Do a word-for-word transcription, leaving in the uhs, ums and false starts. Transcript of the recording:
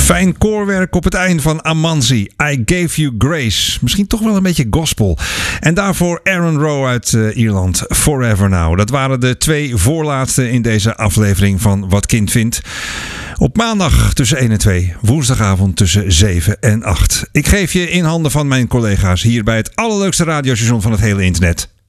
Fijn koorwerk op het eind van Amanzi. I Gave You Grace. Misschien toch wel een beetje gospel. En daarvoor Aaron Rowe uit uh, Ierland. Forever Now. Dat waren de twee voorlaatste in deze aflevering van Wat Kind Vindt. Op maandag tussen één en twee. Woensdagavond tussen zeven en acht. Ik geef je in handen van mijn collega's hier bij het allerleukste radiostation van het hele internet.